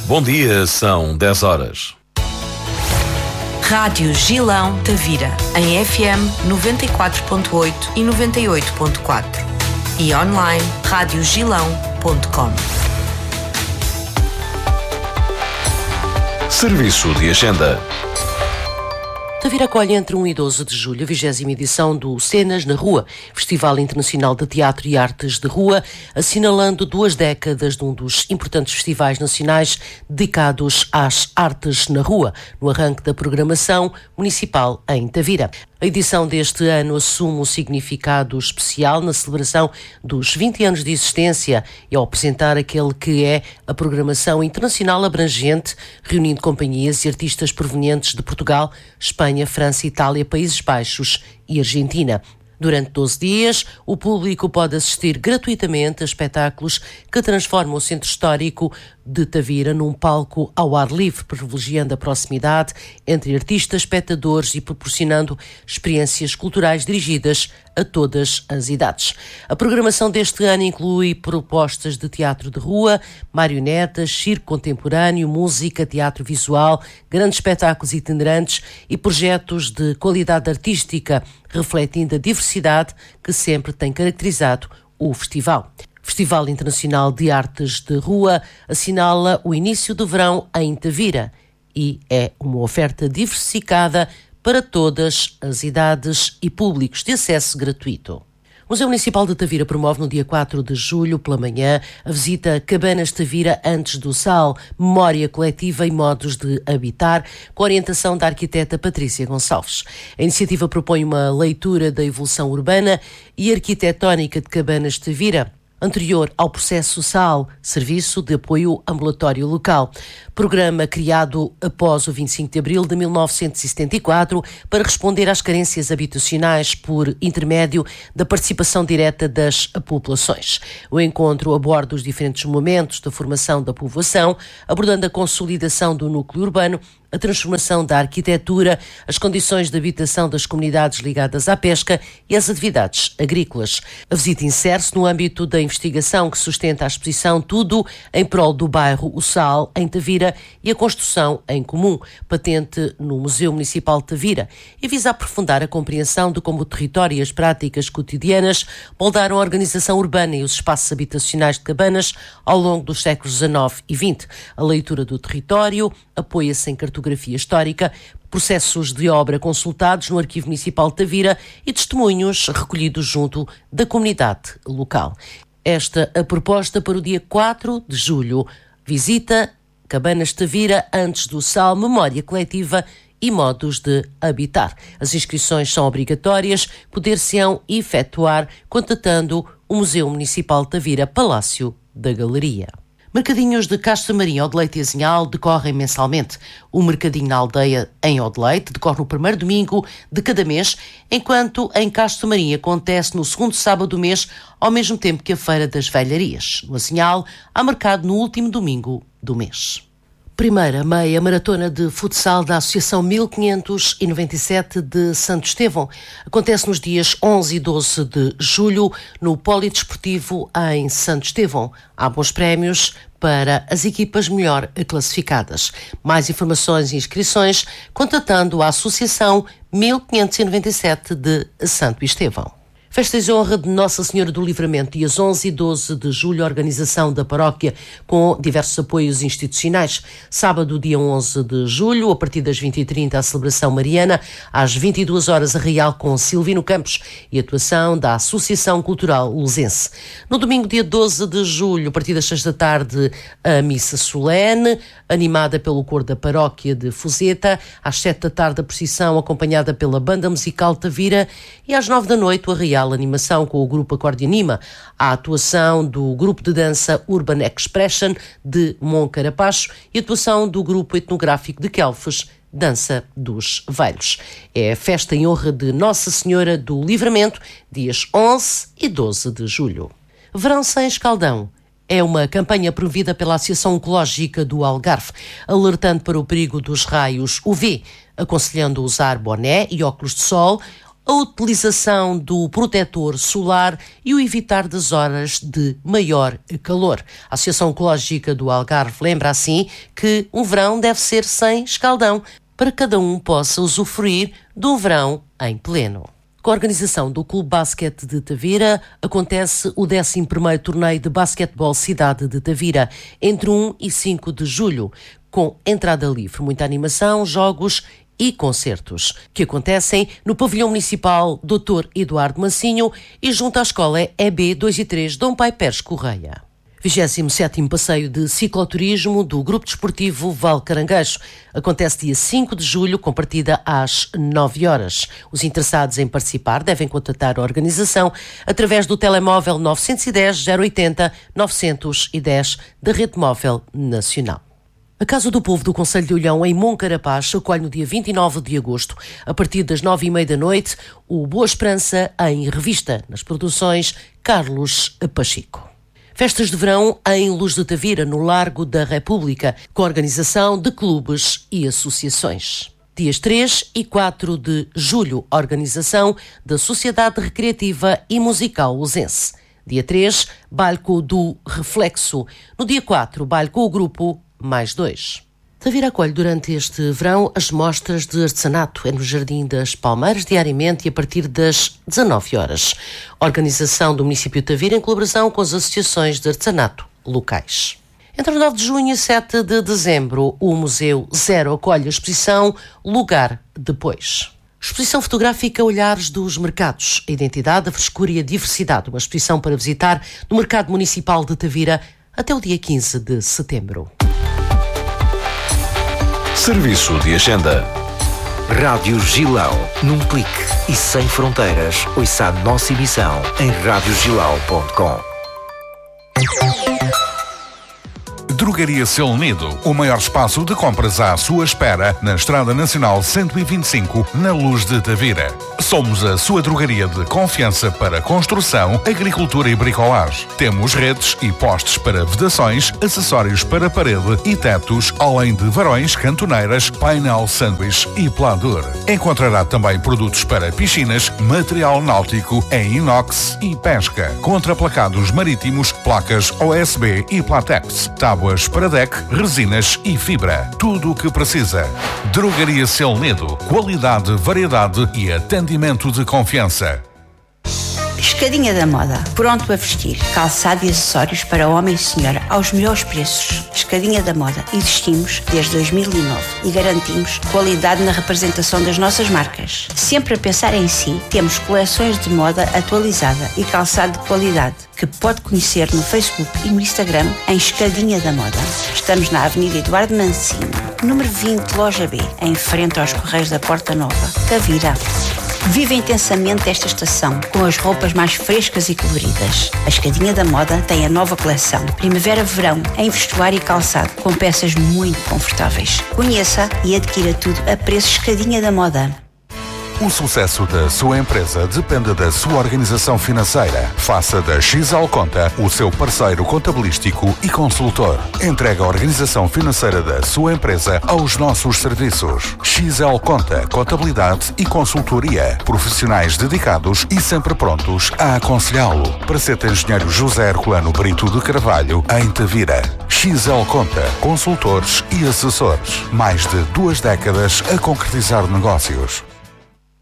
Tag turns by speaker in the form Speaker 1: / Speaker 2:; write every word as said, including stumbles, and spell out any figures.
Speaker 1: Bom dia, são dez horas.
Speaker 2: Rádio Gilão Tavira, em F M noventa e quatro ponto oito e noventa e oito ponto quatro e online rádio gilão ponto com.
Speaker 1: Serviço de agenda.
Speaker 3: Tavira acolhe entre um e doze de julho a vigésima edição do Cenas na Rua, Festival Internacional de Teatro e Artes de Rua, assinalando duas décadas de um dos importantes festivais nacionais dedicados às artes na rua, no arranque da programação municipal em Tavira. A edição deste ano assume um significado especial na celebração dos vinte anos de existência e ao apresentar aquele que é a programação internacional abrangente, reunindo companhias e artistas provenientes de Portugal, Espanha, França, Itália, Países Baixos e Argentina. Durante doze dias, o público pode assistir gratuitamente a espetáculos que transformam o centro histórico de Tavira num palco ao ar livre, privilegiando a proximidade entre artistas, espectadores e proporcionando experiências culturais dirigidas a todas as idades. A programação deste ano inclui propostas de teatro de rua, marionetas, circo contemporâneo, música, teatro visual, grandes espetáculos itinerantes e projetos de qualidade artística, refletindo a diversidade que sempre tem caracterizado o festival. Festival Internacional de Artes de Rua assinala o início do verão em Tavira e é uma oferta diversificada para todas as idades e públicos de acesso gratuito. O Museu Municipal de Tavira promove no dia quatro de julho, pela manhã, a visita Cabanas Tavira Antes do Sal, Memória Coletiva e Modos de Habitar, com a orientação da arquiteta Patrícia Gonçalves. A iniciativa propõe uma leitura da evolução urbana e arquitetónica de Cabanas Tavira, anterior ao processo S A L, Serviço de Apoio Ambulatório Local, programa criado após o vinte e cinco de abril de mil novecentos e setenta e quatro para responder às carências habitacionais por intermédio da participação direta das populações. O encontro aborda os diferentes momentos da formação da povoação, abordando a consolidação do núcleo urbano, a transformação da arquitetura, as condições de habitação das comunidades ligadas à pesca e às atividades agrícolas. A visita insere-se no âmbito da investigação que sustenta a exposição Tudo em prol do bairro O Sal, em Tavira, e a construção em comum, patente no Museu Municipal de Tavira, e visa aprofundar a compreensão de como o território e as práticas cotidianas moldaram a organização urbana e os espaços habitacionais de cabanas ao longo dos séculos dezanove e vinte. A leitura do território apoia-se em cartografia histórica, processos de obra consultados no Arquivo Municipal de Tavira e testemunhos recolhidos junto da comunidade local. Esta a proposta para o dia quatro de julho. Visita Cabanas Tavira Antes do Sal, Memória Coletiva e Modos de Habitar. As inscrições são obrigatórias, poder-se-ão efetuar contatando o Museu Municipal de Tavira, Palácio da Galeria. Mercadinhos de Castro Marinho, Odeleite e Azinhal decorrem mensalmente. O Mercadinho na Aldeia, em Odeleite, decorre no primeiro domingo de cada mês, enquanto em Castro Marinho acontece no segundo sábado do mês, ao mesmo tempo que a Feira das Velharias. No Azinhal, há mercado no último domingo do mês. Primeira meia maratona de futsal da Associação mil quinhentos e noventa e sete de Santo Estevão acontece nos dias onze e doze de julho no Polidesportivo em Santo Estevão. Há bons prémios para as equipas melhor classificadas. Mais informações e inscrições contatando a Associação mil quinhentos e noventa e sete de Santo Estevão. Festas em honra de Nossa Senhora do Livramento, dias onze e doze de julho, organização da paróquia com diversos apoios institucionais. Sábado, dia onze de julho, a partir das vinte e trinta, a celebração mariana, às vinte e duas horas, a Real com Silvino Campos e atuação da Associação Cultural Luzense. No domingo, dia doze de julho, a partir das seis da tarde, a missa solene, animada pelo coro da paróquia de Fuzeta, às sete da tarde, a procissão acompanhada pela banda musical Tavira e às nove da noite, a Real animação com o grupo Acordeanima, a atuação do grupo de dança Urban Expression de Moncarapacho e a atuação do grupo etnográfico de Quelfes, Dança dos Velhos. É a festa em honra de Nossa Senhora do Livramento, dias onze e doze de julho. Verão sem escaldão é uma campanha promovida pela Associação Ecológica do Algarve, alertando para o perigo dos raios U V, aconselhando usar boné e óculos de sol, a utilização do protetor solar e o evitar das horas de maior calor. A Associação Ecológica do Algarve lembra assim que um verão deve ser sem escaldão, para que cada um possa usufruir do verão em pleno. Com a organização do Clube Basquete de Tavira, acontece o décimo primeiro torneio de basquetebol Cidade de Tavira, entre um e cinco de julho, com entrada livre, muita animação, jogos e concertos, que acontecem no Pavilhão Municipal doutor Eduardo Mancinho e junto à Escola E B dois e três Dom Pai Pérez Correia. vigésimo sétimo Passeio de Cicloturismo do Grupo Desportivo Val Caranguejo. Acontece dia cinco de julho, com partida às nove horas. Os interessados em participar devem contatar a organização através do telemóvel nove um zero, zero oito zero, nove um zero da Rede Móvel Nacional. A Casa do Povo do Concelho de Olhão, em Moncarapaz, acolhe no dia vinte e nove de agosto, a partir das nove e meia da noite, o Boa Esperança em Revista, nas produções Carlos Pacheco. Festas de verão em Luz de Tavira, no Largo da República, com organização de clubes e associações. Dias três e quatro de julho, organização da Sociedade Recreativa e Musical Luzense. Dia três, baile do Reflexo. No dia quatro, baile com o grupo Mais Dois. Tavira acolhe durante este verão as mostras de artesanato. É no Jardim das Palmeiras, diariamente e a partir das dezanove horas. Organização do município de Tavira em colaboração com as associações de artesanato locais. Entre nove de junho e sete de dezembro, o Museu Zero acolhe a exposição Lugar Depois. Exposição fotográfica Olhares dos Mercados, a identidade, a frescura e a diversidade. Uma exposição para visitar no Mercado Municipal de Tavira até o dia quinze de setembro.
Speaker 1: Serviço de Agenda.
Speaker 4: Rádio Gilão, num clique e sem fronteiras. Ouça a nossa emissão em rádio gilão ponto com.
Speaker 5: Drogaria Seu Unido, o maior espaço de compras à sua espera, na Estrada Nacional cento e vinte e cinco, na Luz de Tavira. Somos a sua drogaria de confiança para construção, agricultura e bricolagem. Temos redes e postes para vedações, acessórios para parede e tetos, além de varões, cantoneiras, painel sanduíche e pladur. Encontrará também produtos para piscinas, material náutico em inox e pesca, contraplacados marítimos, placas O S B e Platex, tábuas para deck, resinas e fibra. Tudo o que precisa. Drogaria Seu Unido. Qualidade, variedade e atendimento de confiança.
Speaker 6: Escadinha da Moda. Pronto a vestir. Calçado e acessórios para homem e senhora aos melhores preços. Escadinha da Moda. Existimos desde dois mil e nove e garantimos qualidade na representação das nossas marcas. Sempre a pensar em si, temos coleções de moda atualizada e calçado de qualidade que pode conhecer no Facebook e no Instagram em Escadinha da Moda. Estamos na Avenida Eduardo Mancinho, número vinte, Loja B, em frente aos Correios da Porta Nova, Tavira. Viva intensamente esta estação com as roupas mais frescas e coloridas. A Escadinha da Moda tem a nova coleção Primavera-Verão em vestuário e calçado com peças muito confortáveis. Conheça e adquira tudo a preço Escadinha da Moda.
Speaker 5: O sucesso da sua empresa depende da sua organização financeira. Faça da X L Conta o seu parceiro contabilístico e consultor. Entregue a organização financeira da sua empresa aos nossos serviços. X L Conta, contabilidade e consultoria. Profissionais dedicados e sempre prontos a aconselhá-lo. Praceta Engenheiro José Herculano Brito de Carvalho, em Tavira. X L Conta, consultores e assessores. Mais de duas décadas a concretizar negócios.